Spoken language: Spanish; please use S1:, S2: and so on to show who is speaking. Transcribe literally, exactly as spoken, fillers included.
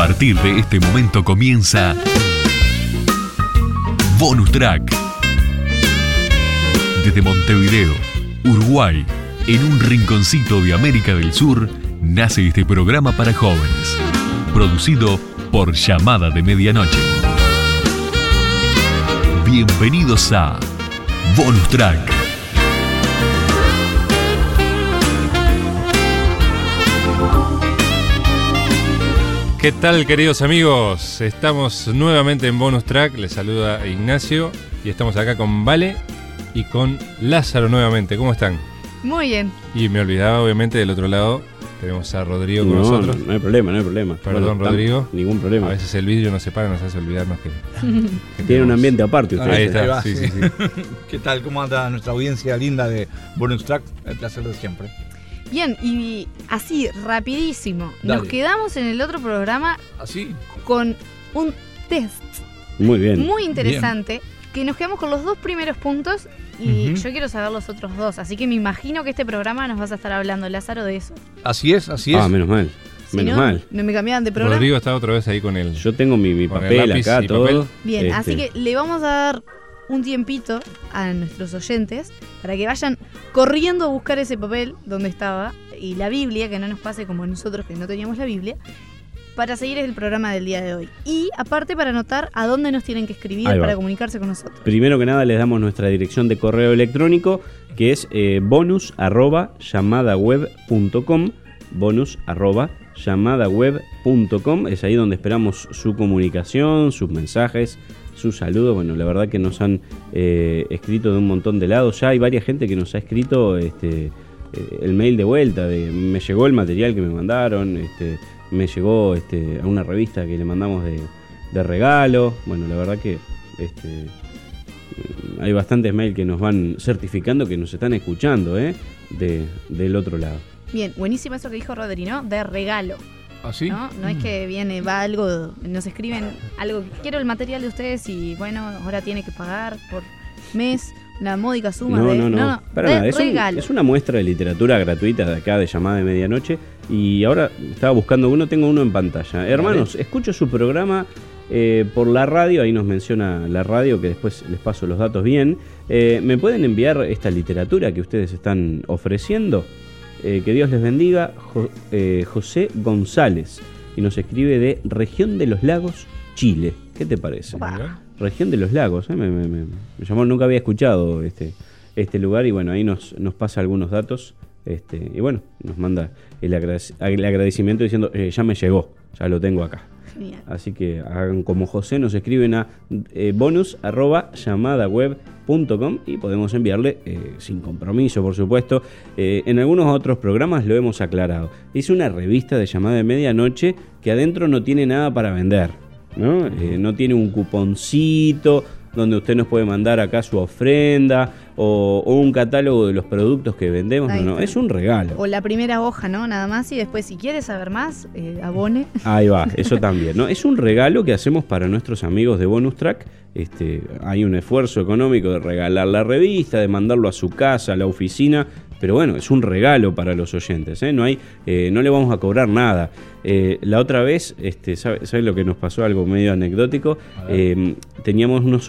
S1: partir de este momento comienza Bonus Track. Desde Montevideo, Uruguay, en un rinconcito de América del Sur, nace este programa para jóvenes, producido por Llamada de Medianoche. Bienvenidos a Bonus Track.
S2: ¿Qué tal, queridos amigos? Estamos nuevamente en Bonus Track. Les saluda Ignacio y estamos acá con Vale y con Lázaro nuevamente. ¿Cómo están?
S3: Muy bien.
S2: Y me olvidaba, obviamente, del otro lado tenemos a Rodrigo con
S4: no,
S2: nosotros.
S4: No, no hay problema, no hay problema.
S2: Perdón,
S4: bueno,
S2: Rodrigo.
S4: Ningún problema.
S2: A veces el vídeo nos separa, nos hace olvidarnos que, que
S4: tiene
S2: tenemos...
S4: un ambiente aparte ustedes.
S2: Ahí está,
S5: Ahí va,
S2: sí,
S5: sí.
S2: sí, sí.
S5: ¿Qué tal? ¿Cómo anda nuestra audiencia linda de Bonus Track? El placer de siempre.
S3: Bien, y así, rapidísimo.
S5: Dale.
S3: Nos quedamos en el otro programa
S5: ¿Así?
S3: con un test
S4: Muy bien.
S3: muy interesante, que nos quedamos con los dos primeros puntos y
S5: Ujú.
S3: yo quiero saber los otros dos. Así que me imagino que este programa nos vas a estar hablando, Lázaro, de eso.
S5: Así es, así es.
S4: Ah, menos mal.
S3: Si
S4: Menos
S3: no,
S4: mal.
S3: no me cambiaban de programa.
S2: Rodrigo está otra vez ahí con el...
S4: Yo tengo mi, mi
S2: Con el
S4: papel
S2: lápiz
S4: acá,
S2: y
S4: todo.
S2: papel.
S3: Bien,
S4: Este,
S3: así que le vamos a dar un tiempito a nuestros oyentes para que vayan corriendo a buscar ese papel donde estaba y la Biblia, que no nos pase como nosotros que no teníamos la Biblia, para seguir el programa del día de hoy. Y aparte para anotar a dónde nos tienen que escribir
S4: Ahí va.
S3: para comunicarse con nosotros.
S4: Primero que nada les damos nuestra dirección de correo electrónico, que es eh, bonus arroba llamadaweb punto com. Bonus arroba llamadaweb punto com. Es ahí donde esperamos su comunicación, sus mensajes, sus saludos. Bueno, la verdad que nos han eh, escrito de un montón de lados. Ya hay varias gente que nos ha escrito este, eh, el mail de vuelta, de me llegó el material que me mandaron, este, me llegó este, a una revista que le mandamos de, de regalo. Bueno, la verdad que este, hay bastantes mails que nos van certificando que nos están escuchando, ¿eh? de, del otro lado.
S3: Bien, buenísimo eso que dijo Rodri, ¿no? De regalo,
S5: ¿Así?
S3: ¿no? No es que viene, va algo, nos escriben algo, quiero el material de ustedes y bueno, ahora tiene que pagar por mes una módica suma
S4: No,
S3: de...
S4: no, no, para
S3: de
S4: nada. Es, un-
S3: regalo.
S4: es una muestra de literatura gratuita de acá de Llamada de Medianoche. Y ahora estaba buscando uno, tengo uno en pantalla. Hermanos, escucho su programa eh, por la radio, ahí nos menciona la radio, que después les paso los datos bien. Eh, ¿Me pueden enviar esta literatura que ustedes están ofreciendo? Eh, que Dios les bendiga. Jo- eh, José González. Y nos escribe de Región de los Lagos, Chile. ¿Qué te parece?
S3: Opa.
S4: Región de los Lagos, ¿eh? me, me- me- me llamó, nunca había escuchado este, este lugar y bueno, ahí nos, nos pasa algunos datos este, y bueno, nos manda el, agradec- el agradecimiento diciendo, eh, ya me llegó, ya lo tengo acá.
S3: Genial.
S4: Así que hagan como José, nos escriben a eh, bonus arroba llamadaweb punto com y podemos enviarle eh, sin compromiso, por supuesto. Eh, en algunos otros programas lo hemos aclarado. Es una revista de Llamada de Medianoche que adentro no tiene nada para vender, ¿no? Eh, no tiene un cuponcito donde usted nos puede mandar acá su ofrenda o, o un catálogo de los productos que vendemos.
S3: Ahí
S4: No, no,
S3: está.
S4: es un regalo.
S3: O la primera hoja, ¿no? Nada más. Y después, si quieres saber más, eh, abone.
S4: Ahí va, eso también, ¿no? Es un regalo que hacemos para nuestros amigos de Bonus Track. Este, hay un esfuerzo económico de regalar la revista, de mandarlo a su casa, a la oficina, pero bueno, es un regalo para los oyentes, ¿eh? No hay, eh, no le vamos a cobrar nada. Eh, la otra vez, este, ¿sabe, sabe lo que nos pasó? Algo medio anecdótico. Eh, teníamos unos